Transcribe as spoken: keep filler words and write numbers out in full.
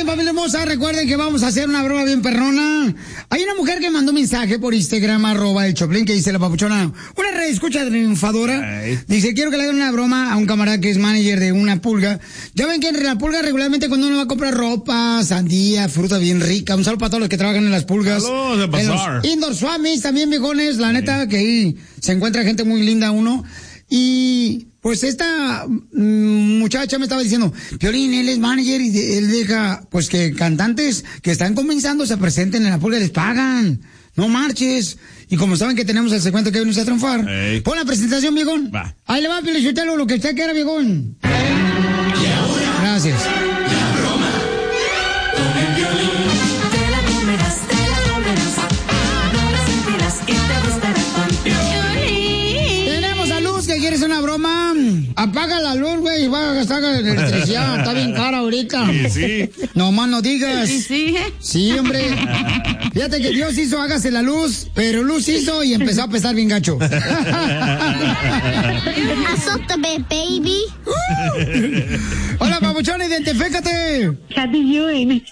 Oigan, familia hermosa, recuerden que vamos a hacer una broma bien perrona. Hay una mujer que mandó un mensaje por Instagram, arroba el Choplin, que dice la papuchona, una red escucha triunfadora. Ay. Dice, quiero que le hagan una broma a un camarada que es manager de una pulga. Ya ven que en la pulga regularmente cuando uno va a comprar ropa, sandía, fruta bien rica. Un saludo para todos los que trabajan en las pulgas. Saludos de pasar. En los indoor swamis también, viejones. La neta que ahí se encuentra gente muy linda uno. Y pues esta mm, muchacha me estaba diciendo, Piolín, él es manager y de, él deja, pues que cantantes que están comenzando se presenten en la pulga, les pagan. No marches. Y como saben que tenemos el segmento que viene a triunfar, hey. Pon la presentación, viejón. Va. Ahí le va a Piolichotelo, lo que usted quiera, viejón. Gracias. La broma con el Piolín. Te la comerás, te la comerás. No la sentirás y te gustará con Piolín. Tenemos a Luz que quiere hacer una broma. Apaga la luz, güey, y va a gastar la electricidad. Está bien cara ahorita. Sí, sí. No más no digas. Sí, sí. Sí, hombre. Fíjate que Dios hizo, hágase la luz, pero Luz hizo y empezó a pesar bien gacho. Azótame, baby. Hola, papuchón, identifícate. Kathy Ewing.